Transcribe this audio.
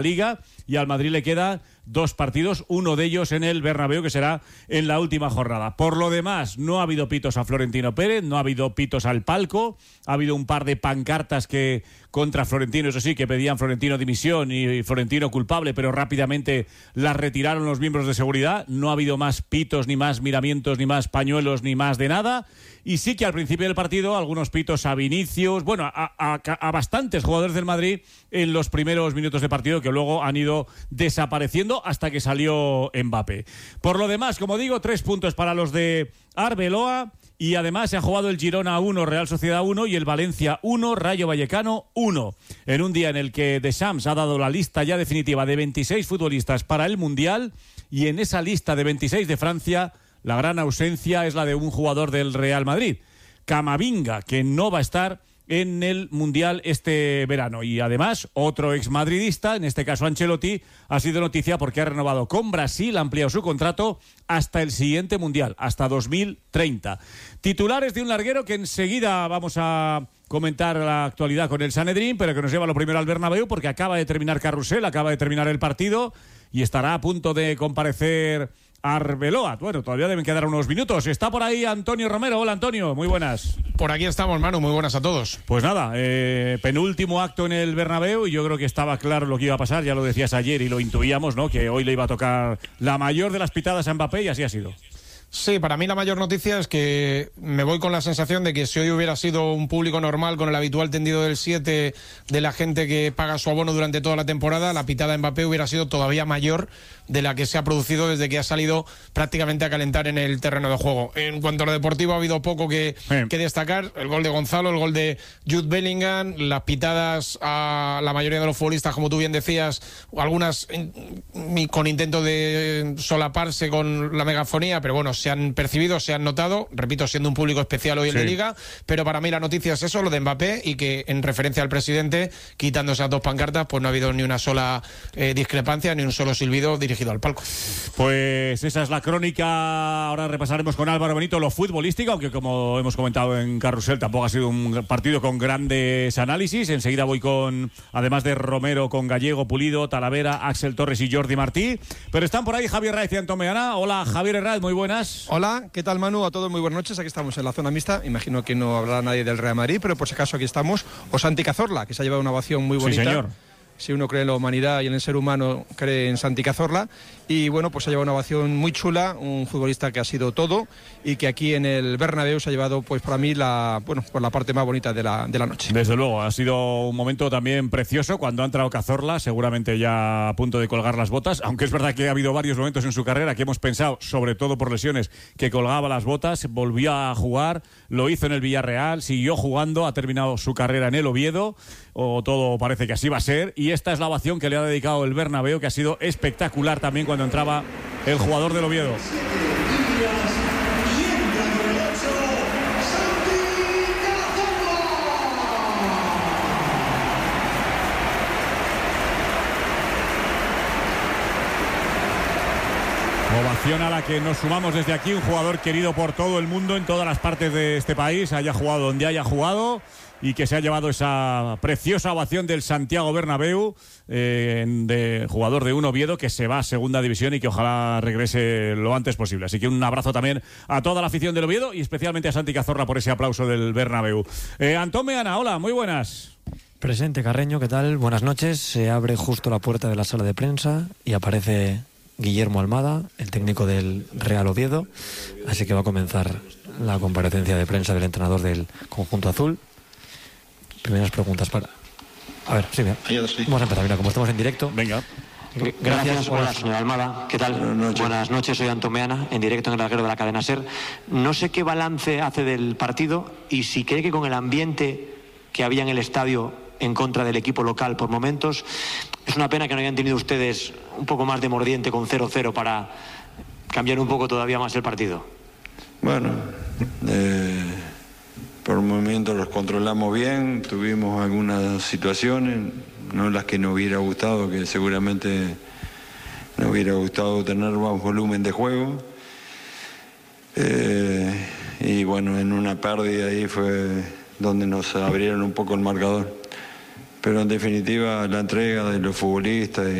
Liga, y al Madrid le queda 2 partidos, uno de ellos en el Bernabéu, que será en la última jornada. Por lo demás, no ha habido pitos a Florentino Pérez, no ha habido pitos al palco, ha habido un par de pancartas que contra Florentino, eso sí, que pedían Florentino dimisión y Florentino culpable, pero rápidamente las retiraron los miembros de seguridad. No ha habido más pitos, ni más miramientos, ni más pañuelos, ni más de nada. Y sí que al principio del partido algunos pitos a Vinicius, bueno, a bastantes jugadores del Madrid en los primeros minutos de partido, que luego han ido desapareciendo hasta que salió Mbappé. Por lo demás, como digo, 3 puntos para los de Arbeloa, y además se ha jugado el Girona 1, Real Sociedad 1 y el Valencia 1, Rayo Vallecano 1. En un día en el que Deschamps ha dado la lista ya definitiva de 26 futbolistas para el Mundial, y en esa lista de 26 de Francia, la gran ausencia es la de un jugador del Real Madrid, Camavinga, que no va a estar en el Mundial este verano. Y además, otro exmadridista, en este caso Ancelotti, ha sido noticia porque ha renovado con Brasil, ha ampliado su contrato hasta el siguiente Mundial, hasta 2030. Titulares de un larguero que enseguida vamos a comentar la actualidad con el Sanedrín, pero que nos lleva lo primero al Bernabéu, porque acaba de terminar Carrusel, acaba de terminar el partido y estará a punto de comparecer Arbeloa. Bueno, todavía deben quedar unos minutos. Está por ahí Antonio Romero. Hola, Antonio, muy buenas. Por aquí estamos, Manu, muy buenas a todos. Pues nada, penúltimo acto en el Bernabéu, y yo creo que estaba claro lo que iba a pasar. Ya lo decías ayer y lo intuíamos, ¿no? Que hoy le iba a tocar la mayor de las pitadas a Mbappé, y así ha sido. Sí, para mí la mayor noticia es que me voy con la sensación de que si hoy hubiera sido un público normal con el habitual tendido del 7 de la gente que paga su abono durante toda la temporada, la pitada de Mbappé hubiera sido todavía mayor de la que se ha producido desde que ha salido prácticamente a calentar en el terreno de juego. En cuanto a lo deportivo, ha habido poco que destacar. El gol de Gonzalo, el gol de Jude Bellingham, las pitadas a la mayoría de los futbolistas, como tú bien decías, algunas con intento de solaparse con la megafonía, pero bueno, se han percibido, se han notado, repito, siendo un público especial hoy en la Liga, pero para mí la noticia es eso, lo de Mbappé, y que en referencia al presidente, quitando esas 2 pancartas, pues no ha habido ni una sola discrepancia, ni un solo silbido dirigido al palco. Pues esa es la crónica. Ahora repasaremos con Álvaro Benito lo futbolístico, aunque como hemos comentado en Carrusel, tampoco ha sido un partido con grandes análisis. Enseguida voy con, además de Romero, con Gallego, Pulido, Talavera, Axel Torres y Jordi Martí. Pero están por ahí Javier Herráez y Antón Meana. Hola, Javier Herráez, muy buenas. Hola, ¿qué tal, Manu? A todos muy buenas noches. Aquí estamos en la zona mixta. Imagino que no hablará nadie del Real Madrid, pero por si acaso aquí estamos. O Santi Cazorla, que se ha llevado una ovación muy bonita. Sí, señor. Si uno cree en la humanidad y en el ser humano, cree en Santi Cazorla. Y bueno, pues se ha llevado una ovación muy chula, un futbolista que ha sido todo, y que aquí en el Bernabéu se ha llevado, pues para mí, la parte más bonita de la noche. Desde luego, ha sido un momento también precioso cuando ha entrado Cazorla, seguramente ya a punto de colgar las botas, aunque es verdad que ha habido varios momentos en su carrera que hemos pensado, sobre todo por lesiones, que colgaba las botas, volvió a jugar, lo hizo en el Villarreal, siguió jugando, ha terminado su carrera en el Oviedo, o todo parece que así va a ser, y esta es la ovación que le ha dedicado el Bernabéu, que ha sido espectacular también cuando entraba el jugador del Oviedo. Ovación a la que nos sumamos desde aquí, un jugador querido por todo el mundo, en todas las partes de este país, haya jugado donde haya jugado, y que se ha llevado esa preciosa ovación del Santiago Bernabéu, de jugador de un Oviedo que se va a segunda división y que ojalá regrese lo antes posible. Así que un abrazo también a toda la afición del Oviedo y especialmente a Santi Cazorla por ese aplauso del Bernabéu. Antón Meana, hola, muy buenas. Presente, Carreño, ¿qué tal? Buenas noches. Se abre justo la puerta de la sala de prensa y aparece Guillermo Almada, el técnico del Real Oviedo, así que va a comenzar la comparecencia de prensa del entrenador del conjunto azul. Primeras preguntas para... A ver, sí, vamos a empezar, mira, como estamos en directo. Venga. Gracias. Hola, señor Almada. ¿Qué tal? Buenas noches, soy Antón Meana, en directo en el larguero de la cadena SER. No sé qué balance hace del partido y si cree que con el ambiente que había en el estadio en contra del equipo local por momentos, es una pena que no hayan tenido ustedes un poco más de mordiente con 0-0 para cambiar un poco todavía más el partido. Bueno, por momentos los controlamos bien, tuvimos algunas situaciones, no las que nos hubiera gustado, que seguramente nos hubiera gustado tener más volumen de juego. Y bueno, en una pérdida ahí fue donde nos abrieron un poco el marcador. pero en definitiva la entrega de los futbolistas